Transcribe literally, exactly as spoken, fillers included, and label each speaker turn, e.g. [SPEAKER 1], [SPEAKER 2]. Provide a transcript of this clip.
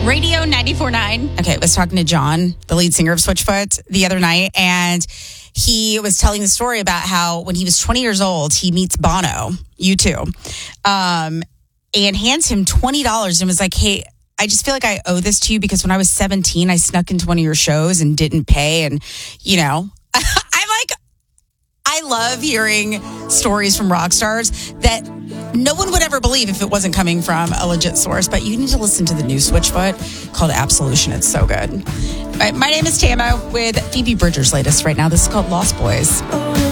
[SPEAKER 1] Radio ninety-four point nine.
[SPEAKER 2] Okay, I was talking to John, the lead singer of Switchfoot, the other night, and he was telling the story about how when he was twenty years old, he meets Bono, U two, um, and hands him twenty dollars and was like, hey, I just feel like I owe this to you because when I was seventeen, I snuck into one of your shows and didn't pay. And, you know, I'm like, I love hearing stories from rock stars that no one would ever believe if it wasn't coming from a legit source. But you need to listen to the new Switchfoot called Absolution. It's so good. All right, my name is Tama with Phoebe Bridgers' latest right now. This is called Lost Boys.